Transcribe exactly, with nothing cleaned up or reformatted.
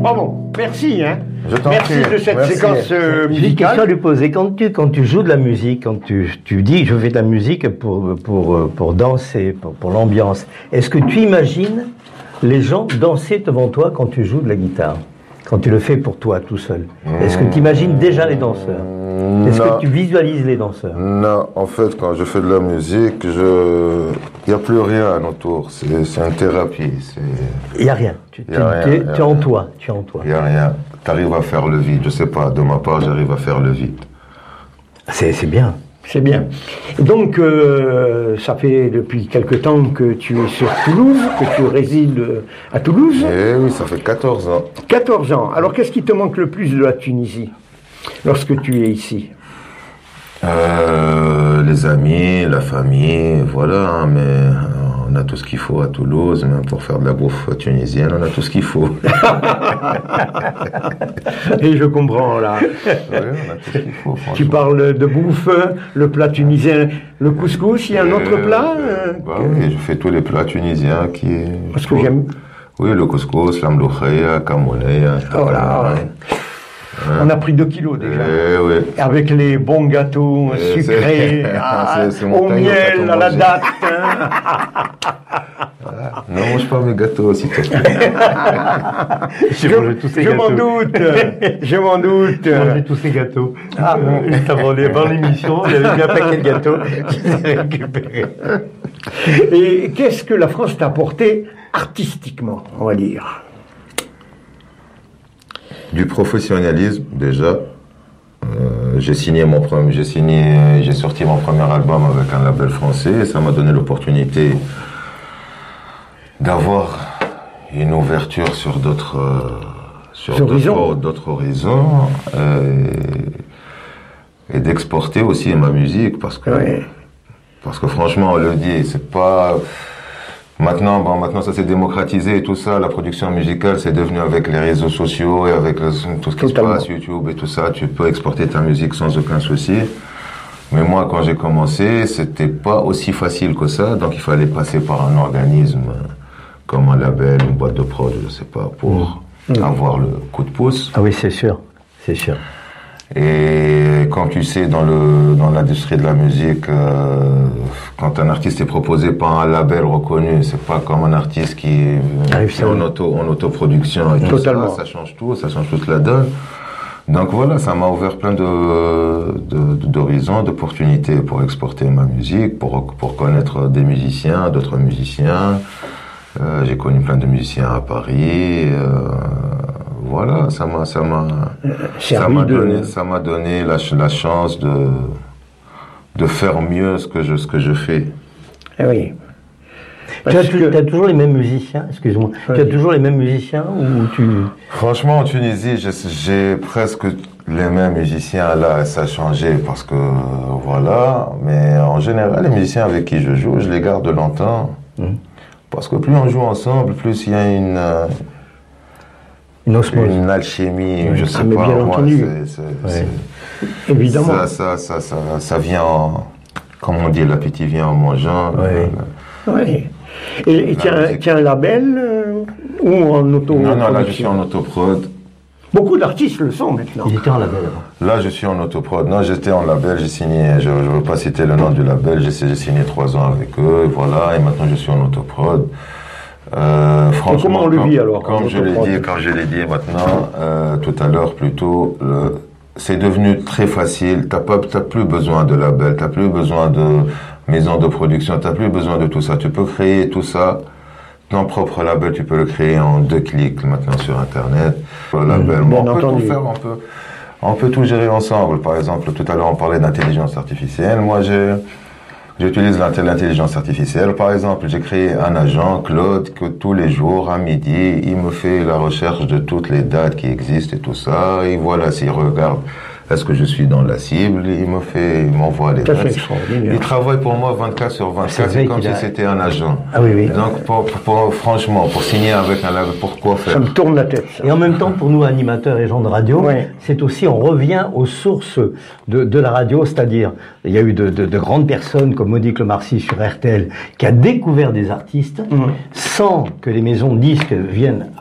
Bravo, merci, hein. Je t'en Merci prie. de cette Merci. séquence euh, J'ai une question à musicale. lui poser. Quand tu, quand tu joues de la musique, quand tu, tu dis je fais de la musique pour, pour, pour danser, pour, pour l'ambiance, est-ce que tu imagines les gens danser devant toi quand tu joues de la guitare? Quand tu le fais pour toi tout seul? Est-ce que tu imagines déjà les danseurs? Est-ce Non. que tu visualises les danseurs? Non, en fait, quand je fais de la musique, je... il n'y a plus rien autour. C'est c'est une thérapie. C'est... Il n'y a rien. Tu, Y a rien, tu- y a tu es en rien. toi. Tu es en toi. Il n'y a rien. Tu arrives à faire le vide. Je sais pas, de ma part, j'arrive à faire le vide. C'est c'est bien. C'est bien. Donc, euh, ça fait depuis quelque temps que tu es sur Toulouse, que tu résides euh, à Toulouse. Eh oui, ça fait quatorze ans. quatorze ans. Alors, qu'est-ce qui te manque le plus de la Tunisie lorsque tu es ici? Euh, les amis, la famille, voilà, hein, mais euh, on a tout ce qu'il faut à Toulouse, même pour faire de la bouffe tunisienne, on a tout ce qu'il faut. Et je comprends, là. Oui, on a tout ce qu'il faut, franchement. Tu parles de bouffe, le plat tunisien, le couscous, il y a un autre Euh, plat euh, Bah que- oui, je fais tous les plats tunisiens qui... Parce que j'aime... Oui, le couscous, la mloukhaya, kamouneya, Oh là, on a pris deux kilos déjà. Eh oui. Avec les bons gâteaux Eh, sucrés, c'est- ah, c'est- c'est mon au taillot miel, quand on à la mange. date. hein. Ne mange pas mes gâteaux, s'il te plaît. J'ai mangé tous ces je m'en gâteaux. doute, je m'en doute. J'ai mangé tous ces gâteaux. Ah, Euh, juste avant, les- avant l'émission, il y avait bien un paquet de gâteaux que j'ai récupéré. Et qu'est-ce que la France t'a apporté artistiquement, on va dire? Du professionnalisme, déjà. Euh, j'ai signé mon premier, j'ai signé, j'ai sorti mon premier album avec un label français et ça m'a donné l'opportunité d'avoir une ouverture sur d'autres, euh, sur Sur horizons. d'autres, d'autres horizons euh, et, et d'exporter aussi ma musique parce que, Ouais. parce que franchement, on le dit, c'est pas. Maintenant, bon, maintenant ça s'est démocratisé et tout ça, la production musicale c'est devenu avec les réseaux sociaux et avec le- tout ce qui Totalement. se passe, YouTube et tout ça, tu peux exporter ta musique sans aucun souci. Mais moi, quand j'ai commencé, c'était pas aussi facile que ça, donc il fallait passer par un organisme euh, comme un label, une boîte de prod, je sais pas, pour avoir le coup de pouce. Ah oui, c'est sûr. C'est sûr. Et comme tu sais, dans le dans l'industrie de la musique, euh, quand un artiste est proposé par un label reconnu, c'est pas comme un artiste qui est Arrive qui est en seul. auto en autoproduction et tout Totalement. ça, ça change tout, ça change toute la donne. Donc voilà, ça m'a ouvert plein de de- d'horizons, d'opportunités pour exporter ma musique, pour pour connaître des musiciens, d'autres musiciens. Euh, j'ai connu plein de musiciens à Paris. Euh, voilà, ça m'a ça m'a ça servi m'a de- donné, ça m'a donné la, ch- la chance de, de faire mieux ce que je, ce que je fais. Eh oui. Tu as, Parce tu- que- tu as toujours les mêmes musiciens, excuse-moi. Tu as toujours les mêmes musiciens ou tu... Franchement, en Tunisie, j'ai, j'ai presque les mêmes musiciens là, ça a changé parce que, euh, voilà. Mais en général, les musiciens avec qui je joue, je les garde longtemps. Mhm. Parce que plus on joue ensemble, plus il y a une, euh, Une osmose. une alchimie, je sais Ah, mais pas, bien moi, entendu. c'est- c'est- Ouais. c'est- Évidemment. Ça, ça, ça, ça, ça vient en, comme on dit, l'appétit vient en mangeant. Ouais. Oui. Et, et tu as un- tu as un label euh, ou en auto Non, non, là je suis en autoprod. Beaucoup d'artistes le sont maintenant. Ils étaient en label avant. Là je suis en autoprod. Non, j'étais en label, j'ai signé, je ne veux pas citer le nom du label, j'ai, j'ai signé trois ans avec eux, et voilà, et maintenant je suis en autoprod. Euh, franchement, comment on le comme- vit, alors, en Comme je l'ai autoprod dit, comme je l'ai dit maintenant, euh, tout à l'heure plutôt, le- c'est devenu très facile. T'as pas, t'as plus besoin de label, t'as plus besoin de maison de production, t'as plus besoin de tout ça. Tu peux créer tout ça. Ton propre label, tu peux le créer en deux clics maintenant sur Internet. Le label, bien on peut entendu. tout faire, on peut, on peut tout gérer ensemble. Par exemple, tout à l'heure, on parlait d'intelligence artificielle. Moi, j'ai, j'utilise l'inté- l'intelligence artificielle. Par exemple, j'ai créé un agent, Claude, que tous les jours, à midi, il me fait la recherche de toutes les dates qui existent et tout ça. Et voilà, s'il regarde, est-ce que je suis dans la cible, il me fait, il m'envoie les Ça, c'est dates. extraordinaire. Il travaille pour moi vingt-quatre sur C'est vingt-quatre, vrai c'est comme qu'il si a- c'était un agent. Ah oui, oui. Donc, pour, pour- pour- franchement, pour signer avec un label, pourquoi Ça faire? me tourne la tête. ça. Et en même temps, pour nous, animateurs et gens de radio, Ouais. c'est aussi, on revient aux sources de, de la radio, c'est-à-dire, il y a eu de, de, de grandes personnes comme Monique Lemarcy sur R T L, qui a découvert des artistes, Mhm. sans que les maisons de disques viennent